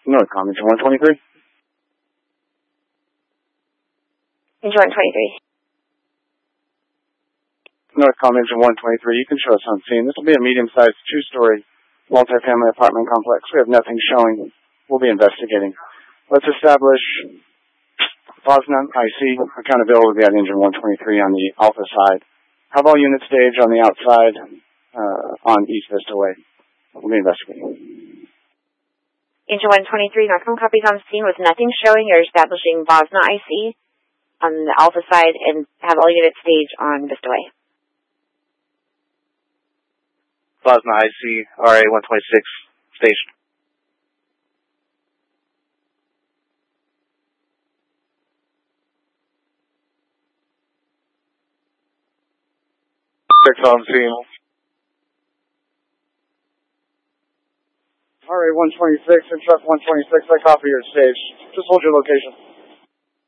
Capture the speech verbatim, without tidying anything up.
Northcom, engine one twenty-three. Engine one twenty-three. Northcom, engine one twenty-three. You can show us on scene. This will be a medium-sized two-story multifamily apartment complex. We have nothing showing. We'll be investigating. Let's establish Bosna I C. Accountability will be at engine one twenty-three on the Alpha side. Have all units staged on the outside uh, on East Vista Way. We'll be investigating. Engine one twenty-three, Northcom copies on scene with nothing showing. You're establishing Bosna I C on the Alpha side and have all units staged on Vista Way. Bosna I C, R A one twenty-six, station. Six on scene. R A one twenty-six and truck one twenty-six, I copy your stage. Just hold your location.